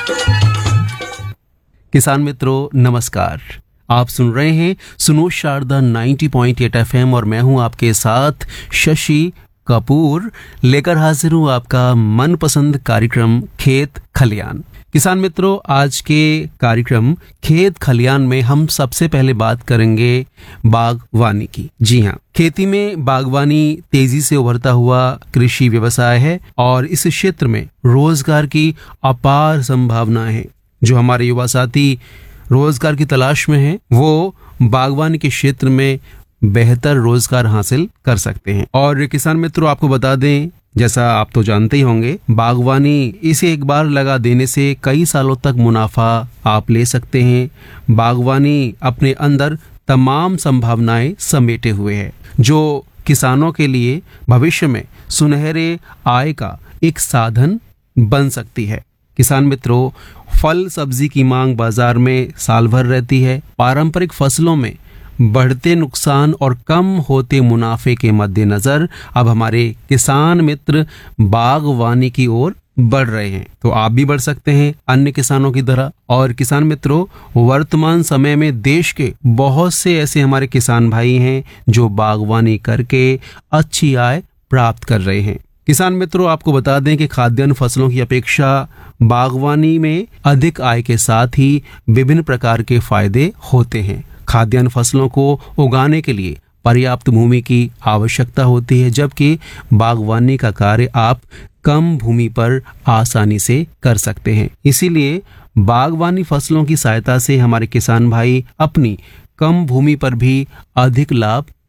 किसान मित्रों नमस्कार। आप सुन रहे हैं सुनो शारदा 90.8 एफएम और मैं हूं आपके साथ शशि कपूर, लेकर हाजिर हूं आपका मनपसंद कार्यक्रम खेत खलियान। किसान मित्रों, आज के कार्यक्रम खेत खलियान में हम सबसे पहले बात करेंगे बागवानी की। जी हाँ, खेती में बागवानी तेजी से उभरता हुआ कृषि व्यवसाय है और इस क्षेत्र में रोजगार की अपार संभावनाएं हैं। जो हमारे युवा साथी रोजगार की तलाश में हैं, वो बागवानी के क्षेत्र में बेहतर रोजगार हासिल कर सकते हैं। और किसान मित्रों, आपको बता दें, जैसा आप तो जानते ही होंगे, बागवानी इसे एक बार लगा देने से कई सालों तक मुनाफा आप ले सकते हैं। बागवानी अपने अंदर तमाम संभावनाएं समेटे हुए है, जो किसानों के लिए भविष्य में सुनहरे आय का एक साधन बन सकती है। किसान मित्रों, फल सब्जी की मांग बाजार में साल भर रहती है। पारंपरिक फसलों में बढ़ते नुकसान और कम होते मुनाफे के मद्देनजर अब हमारे किसान मित्र बागवानी की ओर बढ़ रहे हैं। तो आप भी बढ़ सकते हैं अन्य किसानों की तरह। और किसान मित्रों, वर्तमान समय में देश के बहुत से ऐसे हमारे किसान भाई हैं जो बागवानी करके अच्छी आय प्राप्त कर रहे हैं। किसान मित्रों, आपको बता दें कि खाद्यान्न फसलों की अपेक्षा बागवानी में अधिक आय के साथ ही विभिन्न प्रकार के फायदे होते हैं। खाद्यान्न फसलों को उगाने के लिए पर्याप्त भूमि की आवश्यकता होती है, जबकि बागवानी का कार्य आप कम भूमि पर आसानी से कर सकते हैं। इसीलिए बागवानी फसलों की सहायता से हमारे किसान भाई अपनी कम भूमि पर भी अधिक लाभ